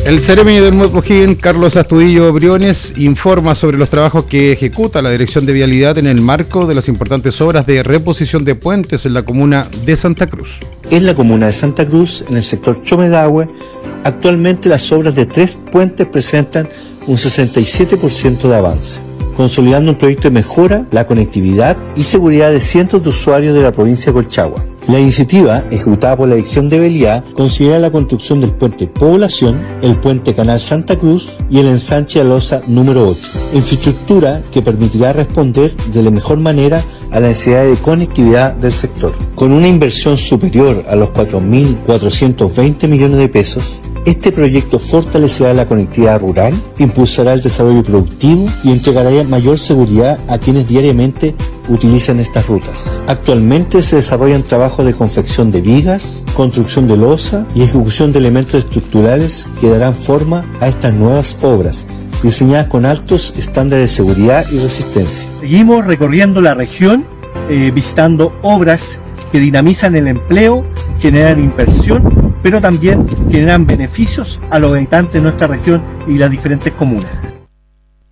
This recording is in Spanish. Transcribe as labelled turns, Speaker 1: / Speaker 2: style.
Speaker 1: El Ceremi del O'Higgins, Carlos Astudillo Briones, informa sobre los trabajos que ejecuta la Dirección de Vialidad en el marco de las importantes obras de reposición de puentes en la comuna de Santa Cruz.
Speaker 2: En la comuna de Santa Cruz, en el sector Chomedahue, actualmente las obras de 3 puentes presentan un 67% de avance, consolidando un proyecto de mejora, la conectividad y seguridad de cientos de usuarios de la provincia de Colchagua. La iniciativa, ejecutada por la Dirección de Vialidad, considera la construcción del puente Población, el puente Canal Santa Cruz y el ensanche Alosa número 8, infraestructura que permitirá responder de la mejor manera a la necesidad de conectividad del sector. Con una inversión superior a los 4.420 millones de pesos, este proyecto fortalecerá la conectividad rural, impulsará el desarrollo productivo y entregará mayor seguridad a quienes diariamente utilizan estas rutas. Actualmente se desarrollan trabajos de confección de vigas, construcción de losa y ejecución de elementos estructurales que darán forma a estas nuevas obras, diseñadas con altos estándares de seguridad y resistencia.
Speaker 3: Seguimos recorriendo la región, visitando obras que dinamizan el empleo, generan inversión, pero también generan beneficios a los habitantes de nuestra región y las diferentes comunas.